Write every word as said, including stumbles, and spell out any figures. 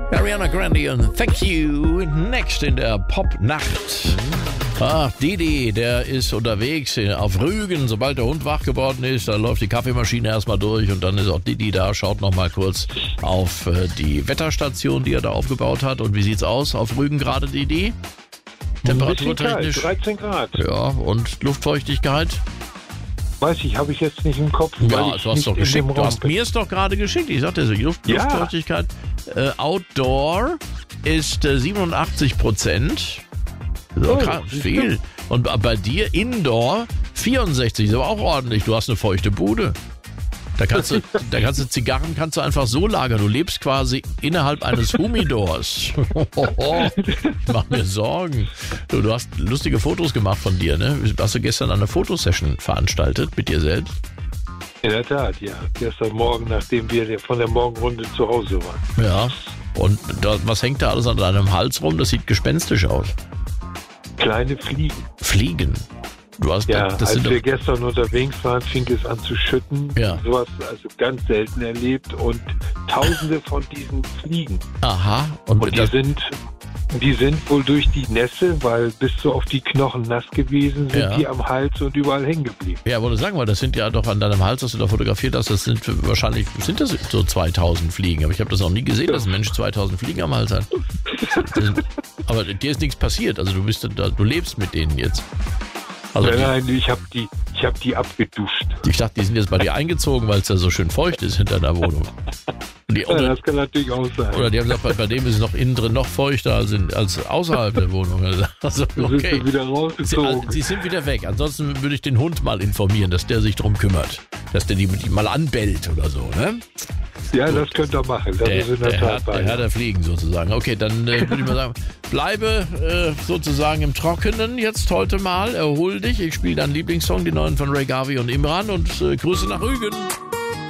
Ariana Grande und Thank You. Next in der Pop-Nacht. Ach, Didi, der ist unterwegs auf Rügen. Sobald der Hund wach geworden ist, dann läuft die Kaffeemaschine erstmal durch und dann ist auch Didi da. Schaut nochmal kurz auf die Wetterstation, die er da aufgebaut hat. Und wie sieht's aus auf Rügen gerade, Didi? Temperaturtechnisch? dreizehn Grad. Ja, und Luftfeuchtigkeit? Weiß ich, habe ich jetzt nicht im Kopf. Ja, du hast doch geschickt. Du hast mir es doch gerade geschickt. Ich sagte so, Luft, ja. Luftfeuchtigkeit. Äh, Outdoor ist äh, siebenundachtzig Prozent. So, oh, krass, viel. Und bei dir Indoor vierundsechzig. Ist aber auch ordentlich. Du hast eine feuchte Bude. Da kannst du, da kannst du Zigarren kannst du einfach so lagern. Du lebst quasi innerhalb eines Humidors. Mach mir Sorgen. Du, du hast lustige Fotos gemacht von dir, ne? Hast du gestern eine Fotosession veranstaltet mit dir selbst? In der Tat, ja. Gestern Morgen, nachdem wir von der Morgenrunde zu Hause waren. Ja. Und da, was hängt da alles an deinem Hals rum? Das sieht gespenstisch aus. Kleine Fliegen. Fliegen? Du hast ja, das, das als sind wir doch... gestern unterwegs waren, fing es an zu schütten. Ja. Sowas also ganz selten erlebt und tausende von diesen Fliegen. Aha. Und, Und die das, sind, die sind wohl durch die Nässe, weil bis so auf die Knochen nass gewesen sind, Ja. die am Hals und überall hängen geblieben. ja, wollte sagen, weil das sind ja doch an deinem Hals, das du da fotografiert hast, das sind wahrscheinlich, sind das so zweitausend Fliegen. Aber ich habe das noch nie gesehen, dass ein Mensch zweitausend Fliegen am Hals hat. Das, aber dir ist nichts passiert, also du bist da, du lebst mit denen jetzt. Also nein, die, nein, ich habe die, ich hab die abgeduscht. ich dachte, die sind jetzt bei dir eingezogen, weil es da so schön feucht ist hinter der Wohnung. Die, Ja, oder, das kann natürlich auch sein. oder die haben gesagt, bei, bei dem ist es noch innen drin noch feuchter als, in, als außerhalb der Wohnung. Also, Da sind okay. sie wieder Sie, rausgezogen. sie sind wieder weg. Ansonsten würde ich den Hund mal informieren, dass der sich drum kümmert. Dass der die, die mal anbellt oder so, ne? Ja, das könnt ihr machen. Das Der, ist in der, der, Tat Herr, der wahr. Herr der Fliegen sozusagen. Okay, dann äh, würde ich mal sagen, bleibe äh, sozusagen im Trockenen jetzt heute mal. Erhol dich. Ich spiele deinen Lieblingssong, die neuen von Ray Garvey und Imran und äh, Grüße nach Rügen.